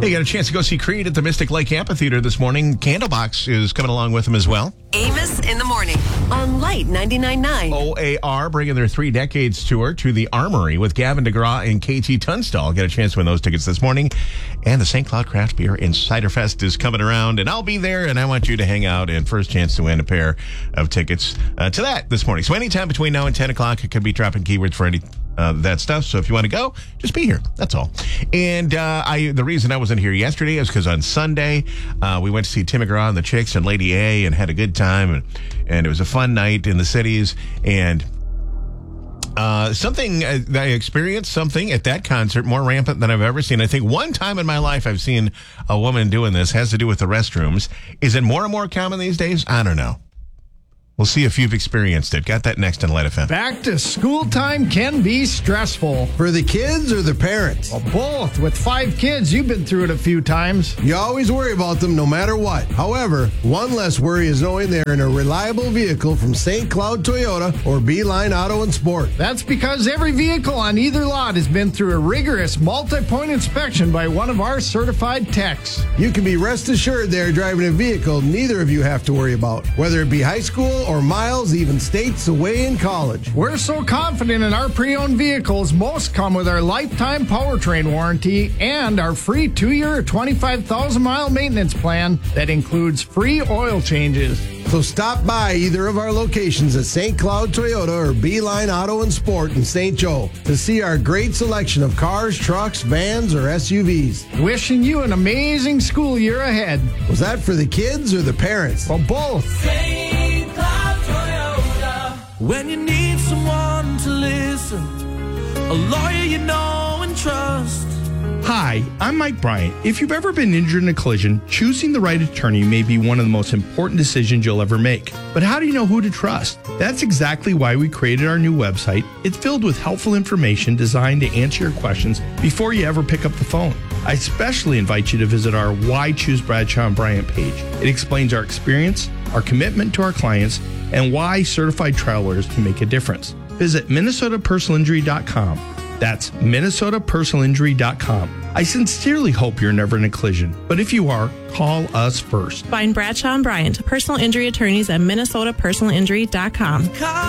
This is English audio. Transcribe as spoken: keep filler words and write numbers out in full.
You got a chance to go see Creed at the Mystic Lake Amphitheater this morning. Candlebox is coming along with them as well. Amos in the morning on Light ninety-nine point nine. O A R bringing their Three Decades tour to the Armory with Gavin DeGraw and K T Tunstall. Get a chance to win those tickets this morning. And the Saint Cloud Craft Beer and Cider Fest is coming around, and I'll be there, and I want you to hang out and first chance to win a pair of tickets uh, to that this morning. So anytime between now and ten o'clock, it could be dropping keywords for any uh, that stuff. So if you want to go, just be here. That's all. And uh, I the reason I wasn't here yesterday is because on Sunday, uh, we went to see Tim McGraw and the Chicks and Lady A and had a good time, and, and it was a fun night in the cities, and Uh, something uh, that I experienced something at that concert more rampant than I've ever seen. I think one time in my life I've seen a woman doing this. Has to do with the restrooms. Is it more and more common these days? I don't know. We'll see if you've experienced it. Got that next in Light F M. Back to school time can be stressful. For the kids or the parents? Well, both. With five kids, you've been through it a few times. You always worry about them no matter what. However, one less worry is knowing they're in a reliable vehicle from Saint Cloud Toyota or Beeline Auto and Sport. That's because every vehicle on either lot has been through a rigorous multi-point inspection by one of our certified techs. You can be rest assured they're driving a vehicle neither of you have to worry about, whether it be high school or miles, even states away in college. We're so confident in our pre-owned vehicles, most come with our lifetime powertrain warranty and our free two-year, twenty-five thousand mile maintenance plan that includes free oil changes. So stop by either of our locations at Saint Cloud Toyota or Beeline Auto and Sport in Saint Joe to see our great selection of cars, trucks, vans, or S U Vs. Wishing you an amazing school year ahead. Was that for the kids or the parents? Well, both. Saint Cloud Toyota. When you need someone to listen, a lawyer you know and trust. Hi, I'm Mike Bryant. If you've ever been injured in a collision, choosing the right attorney may be one of the most important decisions you'll ever make. But how do you know who to trust? That's exactly why we created our new website. It's filled with helpful information designed to answer your questions before you ever pick up the phone. I especially invite you to visit our Why Choose Bradshaw and Bryant page. It explains our experience, our commitment to our clients, and why certified trial lawyers can make a difference. Visit Minnesota Personal Injury dot com. That's Minnesota Personal Injury dot com. I sincerely hope you're never in a collision, but if you are, call us first. Find Bradshaw and Bryant, personal injury attorneys at Minnesota Personal Injury dot com.